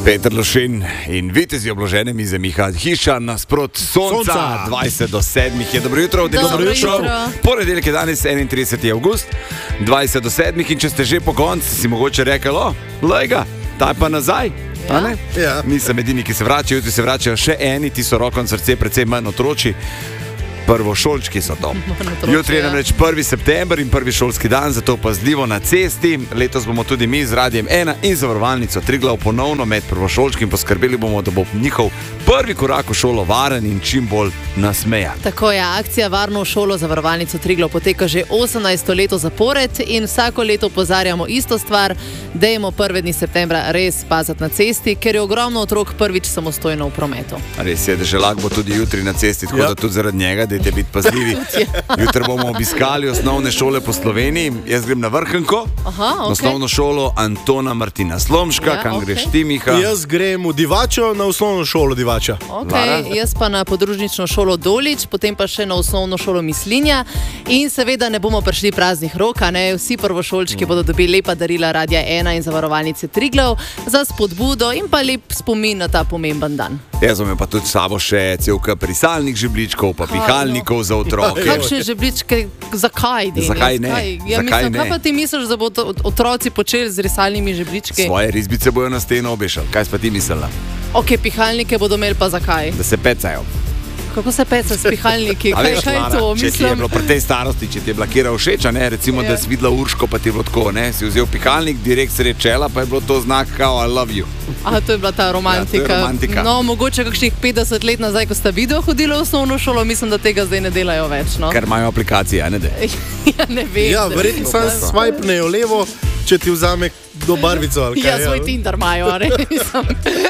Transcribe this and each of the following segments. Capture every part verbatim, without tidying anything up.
Peter Lošin in vitezi obložene mize Miha Hiša nasprot sonca, sonca. dvajset do sedmih je dobro jutro, Dobro dobro jutro. jutro. Ponedeljek je danes enaintrideseti avgust, dvajset do sedmih in če ste že po koncu, si mogoče rekel, o, lejga, taj pa nazaj. Ja. Ja. Nisem edini, ki se vračajo, jutri se vračajo še eni, ti so roko na srce, predvsem manj otroči. Prvošolčki so to. Jutri je namreč prvi september in prvi šolski dan, zato pazljivo na cesti. Letos bomo tudi mi z Radiem ena in Zavarovalnico Triglav ponovno med prvošolčki in poskrbeli bomo, da bo njihov prvi korak v šolo varen in čim bolj nasmejan. Tako je, akcija Varno v šolo Zavarovalnico Triglav poteka že osemnajsto leto zapored in vsako leto opozarjamo isto stvar, dajmo prve dni septembra res paziti na cesti, ker je ogromno otrok prvič samostojno v prometu. Res je, da že lahko bo tudi jutri na cesti, tako Ja. da tudi zaradi njega dajte biti pazljivi. Jutri bomo obiskali osnovne šole po Sloveniji. Jaz grem na Vrhunko, Aha, okej. osnovno šolo Antona Martina Slomška. Ja, Kam okej. greš ti, Miha? Jaz grem v Divačo, na osnovno šolo Divača. Vara? Okay, jaz pa na podružnično šolo Dolič, potem pa še na osnovno šolo Mislinja in seveda ne bomo prišli praznih rok, a ne, vsi prvošolčki bodo dobili lepa darila Radia ena in Zavarovalnice Triglav za spodbudo in pa lep spomin na ta pomemben dan. Jaz imam pa tudi s sabo še cel kup risalnih žebličkov, pa Kaj, pihalnikov za otroke. Kakšne žebličke, zakaj? Denis? Zakaj ne? Kaj? Ja, Zakaj mislim, ne? kaj pa ti misliš, da bodo otroci počeli z risalnimi žeblički? Svoje risbice bojo na steno obešali. Kaj si pa ti mislila? Ok, pihalnike bodo imeli pa zakaj? Da se pecajo. Kako se peca s pihalniki? A Kaj, veš, kaj je Lara, to? če ti je Mislim, bilo pri tej starosti, če ti je bila kera všeč, a ne, recimo, Ja. da si videla Urško, pa ti je bilo tako, ne, si vzel pihalnik, direkt sred čela, pa je bilo to znak kao I love you. aha, to je bila ta romantika. Ja, to je romantika. No, mogoče kakšnih petdeset let nazaj, ko sta video hodila v osnovno šolo, mislim, da tega zdaj ne delajo več. No? Ker imajo aplikacije, a ne de. ja, ne vem. Ja, ne verjetno vem. sam swipnejo levo, če ti vzame do barvico. ali kaj, Ja, svoj Tinder imajo, a ne? Mislim,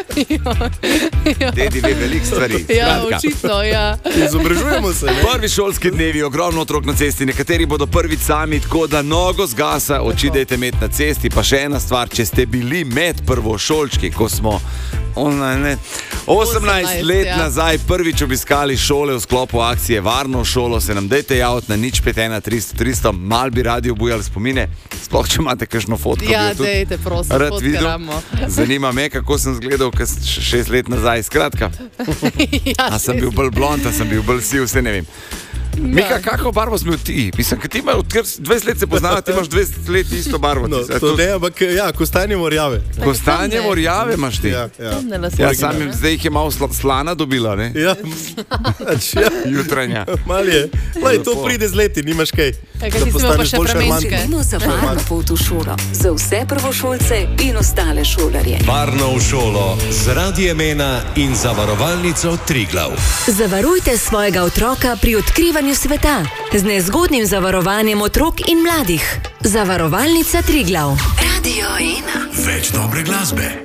ja, Dedi ve veliko stvari. ja, Skratka, očitno, ja. Izobražujemo se. Ne? prvi šolski dnevi, ogromno otrok na cesti, nekateri bodo prvič sami, tako da nogo zgasa, oči dajte imeti na cesti. Pa še ena stvar, če ste bili med prvošolčki, ko smo ona, ne, osemnajst osemnajst, let ja. nazaj prvič obiskali šole v sklopu akcije Varno v šolo, se nam dajte javiti na nič pet ena tristo tristo, mal bi radi obujali spomine, sploh če imate kakšno fotko. bi Ja, jo tudi dejte, prosim, rad fotke videl. rabimo. Zanima me, kako sem zgledal kas- š- šest let nazaj. Skratka, ja, a sem bil bolj blond, a sem bil bolj siv, vse ne vem. Mika, kako barvo si imel ti? Mislim, kad ti imaš, odkar dvajset let se poznava, ti imaš dvajset let isto barvo. No, Ti- a to to- ne, ampak ja, kostanje morjave. Kostanje ne. morjave imaš ti. Ja, ja. Temne lase. Ja, sam jim, zdaj jih je malo sla, slana dobila, ne? Ja, pač, ja. Jutranja. Mal je. Lej, to Lepo. pride z leti, nimaš kaj. Kaj, kaj ti si imel pa še bolj pramenčke? šarmantna. Želimo za varno pot v šolo, za vse prvošolce in ostale šolarje. Varno v šolo z Radiem ena in Zavarovalnico Triglav. Zavarujte svojega otroka pri odkrivanju sveta z nezgodnim zavarovanjem otrok in mladih. Zavarovalnica Triglav. Radio ena. Več dobre glasbe.